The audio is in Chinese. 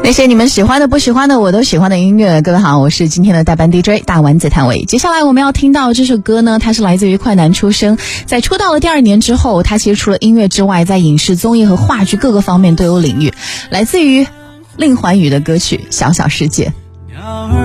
那些你们喜欢的不喜欢的我都喜欢的音乐。各位好，我是今天的代班 DJ 大丸子谭伟。接下来我们要听到这首歌呢，它是来自于快男出生。在出道了第2年之后，他其实除了音乐之外，在影视综艺和话剧各个方面都有领域。来自于令环宇的歌曲《小小世界》。